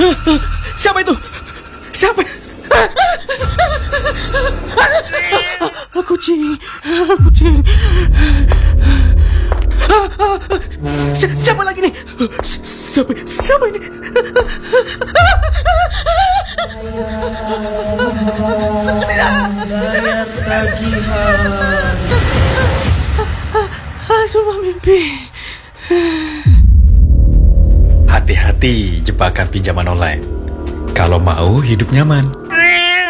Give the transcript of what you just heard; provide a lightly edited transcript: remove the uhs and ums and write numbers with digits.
Siapa itu? Siapa? Kucing. Siapa lagi nih? Siapa ini? Bayar tagihan. Semua mimpi. Hati-hati jebakan pinjaman online. Kalau mau hidup nyaman,